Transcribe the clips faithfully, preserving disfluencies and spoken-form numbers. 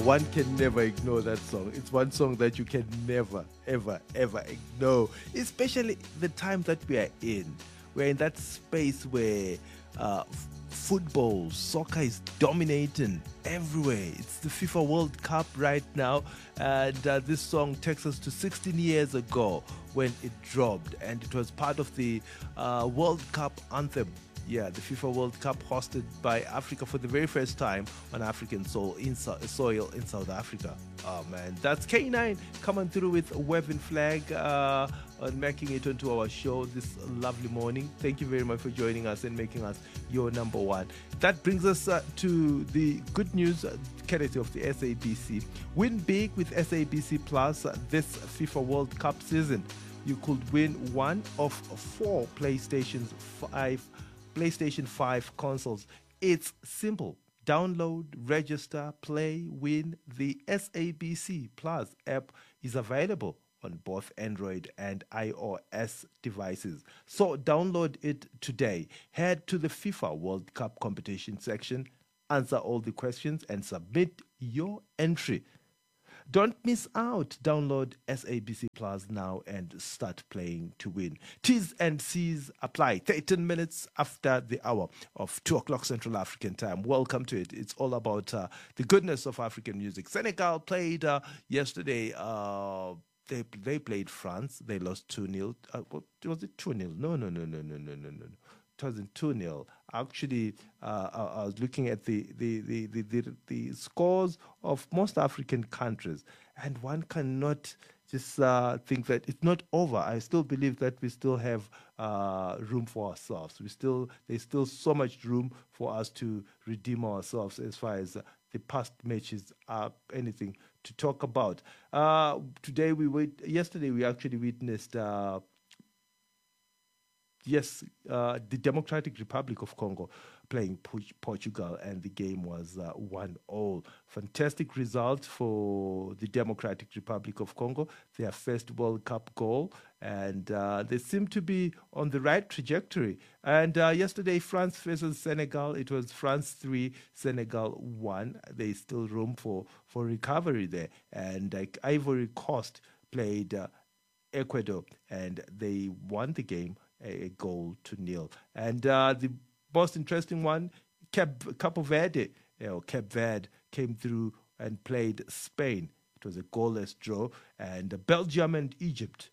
one can never ignore that song. It's one song that you can never, ever, ever ignore, especially the time that we are in. We're in that space where uh, f- football, soccer is dominating everywhere. It's the FIFA World Cup right now, and uh, this song takes us to sixteen years ago when it dropped, and it was part of the uh, World Cup anthem. Yeah, the FIFA World Cup hosted by Africa for the very first time on African soil in, soil in South Africa. Oh man, that's K nine coming through with a waving flag uh, and making it onto our show this lovely morning. Thank you very much for joining us and making us your number one. That brings us uh, to the good news, uh, courtesy of the S A B C. Win big with S A B C Plus uh, this FIFA World Cup season. You could win one of four PlayStation five PlayStation five consoles. It's simple. Download, register, play, win. The S A B C Plus app is available on both Android and iOS devices. So download it today. Head to the FIFA World Cup competition section, answer all the questions, and submit your entry. Don't miss out. Download S A B C Plus now and start playing to win. T's and C's apply. thirteen minutes after the hour of two o'clock Central African time. Welcome to it. It's all about uh, the goodness of African music. Senegal played uh, yesterday. Uh, they they played France. They lost two nil. Uh, was it two nil? No, no, no, no, no, no, no, no. It wasn't two nil. Actually, uh, I, I was looking at the the, the, the, the the scores of most African countries, and one cannot just uh, think that it's not over. I still believe that we still have uh, room for ourselves. We still There's still so much room for us to redeem ourselves as far as uh, the past matches are anything to talk about. Uh, today we wait. Yesterday we actually witnessed. Uh, Yes, uh, the Democratic Republic of Congo playing Portugal, and the game was uh, one all. Fantastic result for the Democratic Republic of Congo, their first World Cup goal, and uh, they seem to be on the right trajectory. And uh, yesterday, France versus Senegal, it was France three, Senegal one. There's still room for, for recovery there. And like Ivory Coast played uh, Ecuador, and they won the game a goal to nil. And uh, the most interesting one, Cap, Capo Verde, you know, Cape Verde came through and played Spain. It was a goalless draw. And uh, Belgium and Egypt,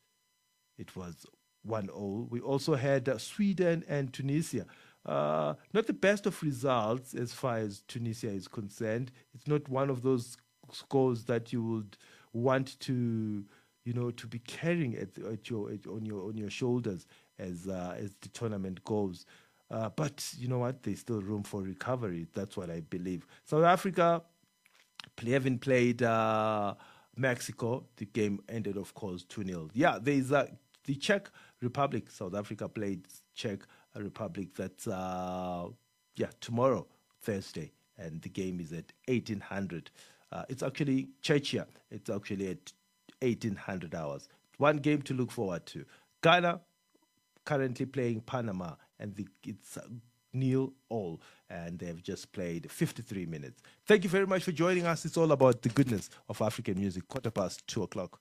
it was one all. We also had uh, Sweden and Tunisia. Uh, not the best of results as far as Tunisia is concerned. It's not one of those scores that you would want to, you know, to be carrying at, at your at, on your on your shoulders as uh, as the tournament goes. Uh, but you know what? There's still room for recovery. That's what I believe. South Africa, having played uh, Mexico, the game ended, of course, two nil. Yeah, there's uh, the Czech Republic. South Africa played Czech Republic. That's, uh, yeah, tomorrow, Thursday. And the game is at eighteen hundred. Uh, it's actually Czechia. It's actually at eighteen hundred hours. One game to look forward to. Ghana currently playing Panama, and the, it's uh, nil all, and they've just played fifty-three minutes. Thank you very much for joining us. It's all about the goodness of African music. Quarter past two o'clock.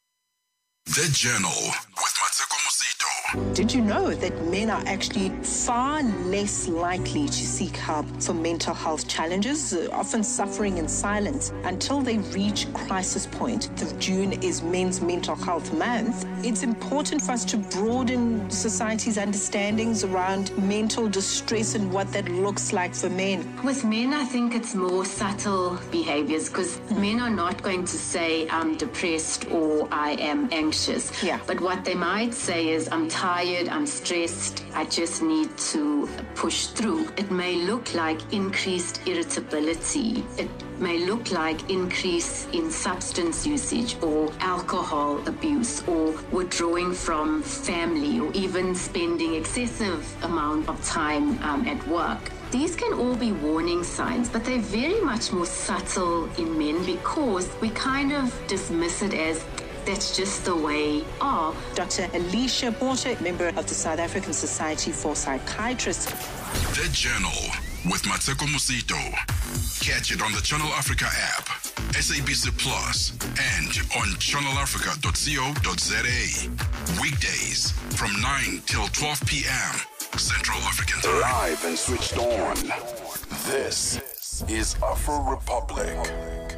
The Journal with Mateko Musito. Did you know that men are actually far less likely to seek help for mental health challenges, uh, often suffering in silence until they reach crisis point? The June is Men's Mental Health Month. It's important for us to broaden society's understandings around mental distress and what that looks like for men. With men, I think it's more subtle behaviors, because men are not going to say, I'm depressed or I am anxious. Yeah. But what they might say is, I'm tired, I'm stressed, I just need to push through. It may look like increased irritability. It may look like increase in substance usage or alcohol abuse or withdrawing from family or even spending excessive amount of time um, at work. These can all be warning signs, but they're very much more subtle in men because we kind of dismiss it as that's just the way are. Doctor Alicia Porter, member of the South African Society for Psychiatrists. The Journal with Mateko Musito. Catch it on the Channel Africa app, S A B C Plus, and on channel africa dot co dot za. Weekdays from nine till twelve p.m. Central African Time. Live and switched on. This is Afro Republic.